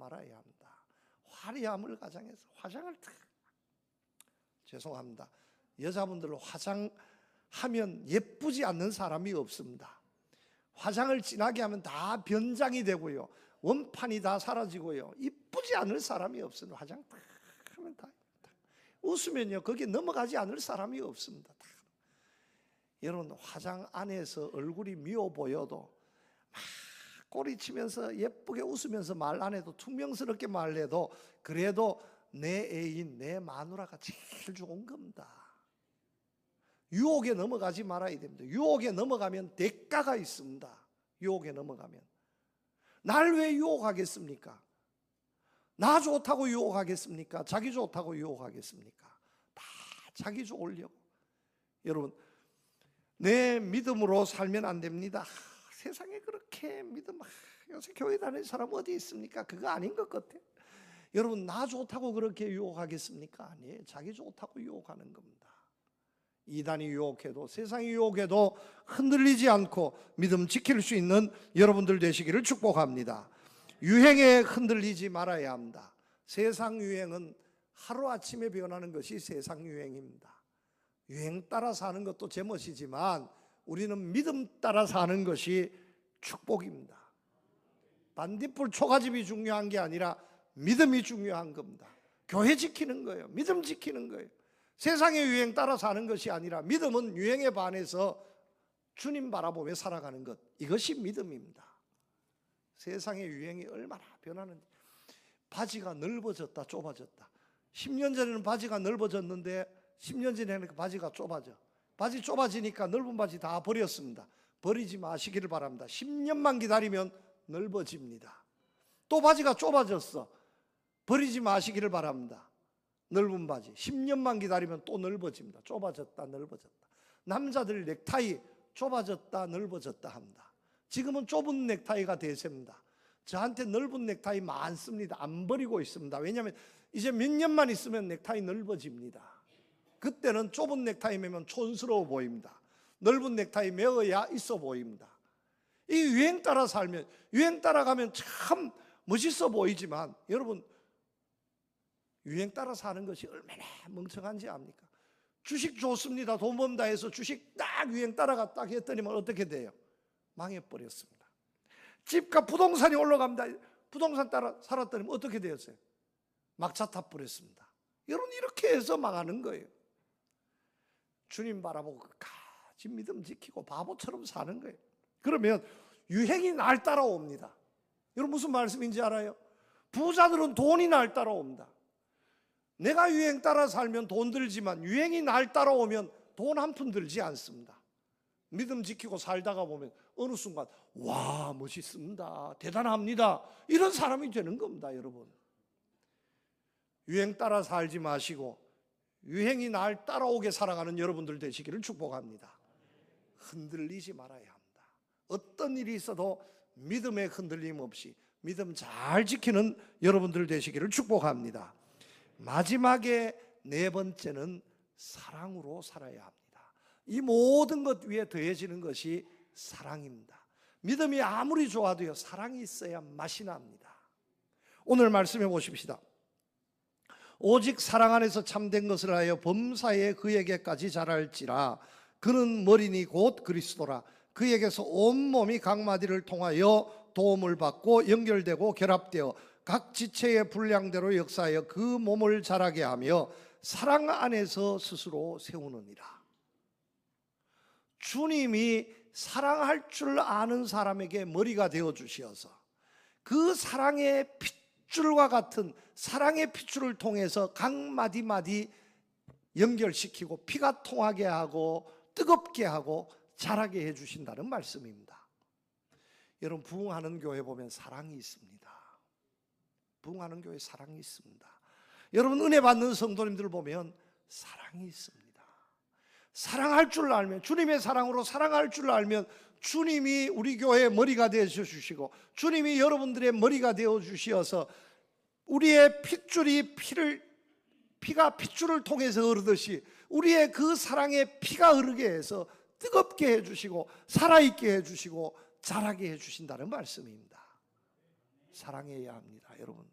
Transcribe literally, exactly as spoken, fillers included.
말아야 합니다. 화려함을 가장해서 화장을 탁. 죄송합니다. 여자분들 화장하면 예쁘지 않는 사람이 없습니다. 화장을 진하게 하면 다 변장이 되고요, 원판이 다 사라지고요, 이쁘지 않을 사람이 없습니다. 화장 탁 하면 다, 다. 웃으면요 거기에 넘어가지 않을 사람이 없습니다. 다. 여러분, 화장 안에서 얼굴이 미워 보여도 막 꼬리치면서 예쁘게 웃으면서 말 안 해도, 퉁명스럽게 말해도, 그래도 내 애인, 내 마누라가 제일 좋은 겁니다. 유혹에 넘어가지 말아야 됩니다. 유혹에 넘어가면 대가가 있습니다. 유혹에 넘어가면. 날 왜 유혹하겠습니까? 나 좋다고 유혹하겠습니까? 자기 좋다고 유혹하겠습니까? 다 자기 좋으려고. 여러분, 내 믿음으로 살면 안 됩니다. 세상에 그렇게 믿음, 요새 교회 다니는 사람 어디 있습니까? 그거 아닌 것 같아. 여러분, 나 좋다고 그렇게 유혹하겠습니까? 아니에요. 자기 좋다고 유혹하는 겁니다. 이단이 유혹해도, 세상이 유혹해도 흔들리지 않고 믿음 지킬 수 있는 여러분들 되시기를 축복합니다. 유행에 흔들리지 말아야 합니다. 세상 유행은 하루아침에 변하는 것이 세상 유행입니다. 유행 따라 사는 것도 제멋이지만 우리는 믿음 따라 사는 것이 축복입니다. 반딧불 초가집이 중요한 게 아니라 믿음이 중요한 겁니다. 교회 지키는 거예요. 믿음 지키는 거예요. 세상의 유행 따라 사는 것이 아니라 믿음은 유행에 반해서 주님 바라보며 살아가는 것, 이것이 믿음입니다. 세상의 유행이 얼마나 변하는지. 바지가 넓어졌다 좁아졌다. 십 년 전에는 바지가 넓어졌는데 십 년 전에는 그 바지가 좁아져. 바지 좁아지니까 넓은 바지 다 버렸습니다. 버리지 마시기를 바랍니다. 십 년만 기다리면 넓어집니다. 또 바지가 좁아졌어. 버리지 마시기를 바랍니다. 넓은 바지 십 년만 기다리면 또 넓어집니다. 좁아졌다 넓어졌다. 남자들 넥타이 좁아졌다 넓어졌다 합니다. 지금은 좁은 넥타이가 대세입니다. 저한테 넓은 넥타이 많습니다. 안 버리고 있습니다. 왜냐하면 이제 몇 년만 있으면 넥타이 넓어집니다. 그때는 좁은 넥타이 매면 촌스러워 보입니다. 넓은 넥타이 매어야 있어 보입니다. 이 유행 따라 살면, 유행 따라가면 참 멋있어 보이지만, 여러분, 유행 따라 사는 것이 얼마나 멍청한지 압니까? 주식 좋습니다, 돈 번다 해서 주식 딱 유행 따라가 딱 했더니만 어떻게 돼요? 망해버렸습니다. 집값 부동산이 올라갑니다. 부동산 따라 살았더니 어떻게 되었어요? 막차 타버렸습니다. 여러분, 이렇게 해서 망하는 거예요. 주님 바라보고 끝까지 믿음 지키고 바보처럼 사는 거예요. 그러면 유행이 날 따라옵니다. 여러분, 무슨 말씀인지 알아요? 부자들은 돈이 날 따라옵니다. 내가 유행 따라 살면 돈 들지만 유행이 날 따라오면 돈 한 푼 들지 않습니다. 믿음 지키고 살다가 보면 어느 순간 와, 멋있습니다, 대단합니다, 이런 사람이 되는 겁니다. 여러분, 유행 따라 살지 마시고 유행이 날 따라오게 살아가는 여러분들 되시기를 축복합니다. 흔들리지 말아야 합니다. 어떤 일이 있어도 믿음에 흔들림 없이 믿음 잘 지키는 여러분들 되시기를 축복합니다. 마지막에 네 번째는 사랑으로 살아야 합니다. 이 모든 것 위에 더해지는 것이 사랑입니다. 믿음이 아무리 좋아도요, 사랑이 있어야 맛이 납니다. 오늘 말씀해 보십시다. 오직 사랑 안에서 참된 것을 하여 범사에 그에게까지 자랄지라. 그는 머리니 곧 그리스도라. 그에게서 온몸이 각 마디를 통하여 도움을 받고 연결되고 결합되어 각 지체의 분량대로 역사하여 그 몸을 자라게 하며 사랑 안에서 스스로 세우느니라. 주님이 사랑할 줄 아는 사람에게 머리가 되어 주시어서 그 사랑의 핏줄과 같은 사랑의 핏줄을 통해서 각 마디마디 연결시키고 피가 통하게 하고 뜨겁게 하고 자라게 해주신다는 말씀입니다. 여러분, 부흥하는 교회 보면 사랑이 있습니다. 부흥하는 교회 사랑이 있습니다. 여러분, 은혜 받는 성도님들 보면 사랑이 있습니다. 사랑할 줄 알면, 주님의 사랑으로 사랑할 줄 알면 주님이 우리 교회의 머리가 되어 주시고 주님이 여러분들의 머리가 되어 주시어서 우리의 핏줄이 피를 피가 핏줄을 통해서 흐르듯이 우리의 그 사랑의 피가 흐르게 해서 뜨겁게 해주시고 살아있게 해주시고 자라게 해주신다는 말씀입니다. 사랑해야 합니다. 여러분,